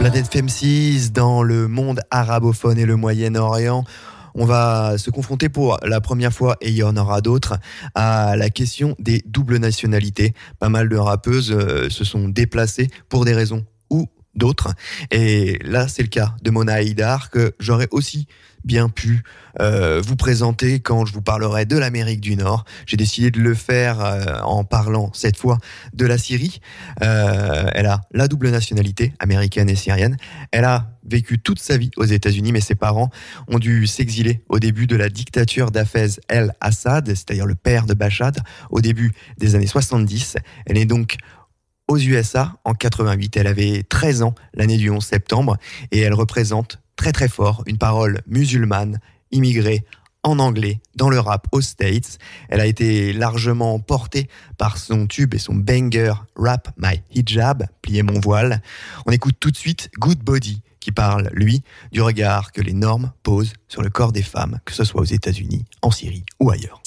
Planète FM6 dans le monde arabophone et le Moyen-Orient. On va se confronter pour la première fois, et il y en aura d'autres, à la question des doubles nationalités. Pas mal de rappeuses se sont déplacées pour des raisons ou d'autres. Et là, c'est le cas de Mona Haïdar, que j'aurais aussi bien pu vous présenter quand je vous parlerai de l'Amérique du Nord. J'ai décidé de le faire en parlant cette fois de la Syrie. Elle a la double nationalité, américaine et syrienne. Elle a vécu toute sa vie aux États-Unis, mais ses parents ont dû s'exiler au début de la dictature d'Hafez el-Assad, c'est-à-dire le père de Bachar, au début des années 70. Elle est donc aux USA en 88. Elle avait 13 ans l'année du 11 septembre et elle représente très très fort une parole musulmane, immigrée en anglais dans le rap aux States. Elle a été largement portée par son tube et son banger Rap My Hijab, plier mon voile. On écoute tout de suite Good Body qui parle, lui, du regard que les normes posent sur le corps des femmes, que ce soit aux États-Unis, en Syrie ou ailleurs.